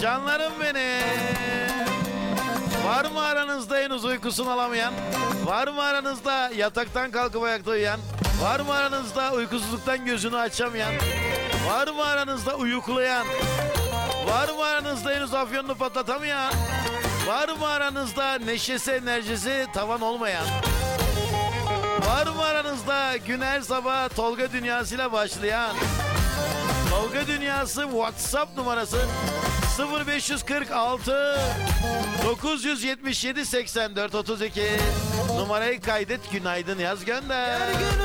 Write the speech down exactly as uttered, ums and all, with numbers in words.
Canlarım benim. Var mı aranızda henüz uykusunu alamayan? Var mı aranızda yataktan kalkıp ayakta uyuyan? Var mı aranızda uykusuzluktan gözünü açamayan? Var mı aranızda uyuklayan? Var mı aranızda henüz afyonunu patlatamayan? Var mı aranızda neşesi enerjisi tavan olmayan? Var mı aranızda gün her sabah Tolga dünyasıyla başlayan? Tolga dünyası WhatsApp numarası sıfır beş kırk altı dokuz yetmiş yedi seksen dört otuz iki. Numarayı kaydet, günaydın yaz, gönder.